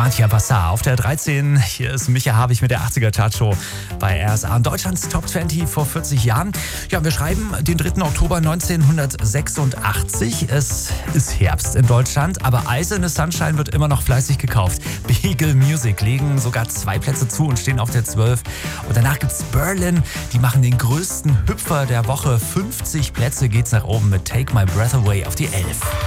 Mantia Bassar auf der 13. Hier ist Micha Habich mit der 80er-Chartshow bei RSA in Deutschlands Top 20 vor 40 Jahren. Ja, wir schreiben den 3. Oktober 1986. Es ist Herbst in Deutschland, aber Ice in the Sunshine wird immer noch fleißig gekauft. Beagle Music legen sogar 2 Plätze zu und stehen auf der 12. Und danach gibt's Berlin, die machen den größten Hüpfer der Woche. 50 Plätze geht's nach oben mit Take My Breath Away auf die 11.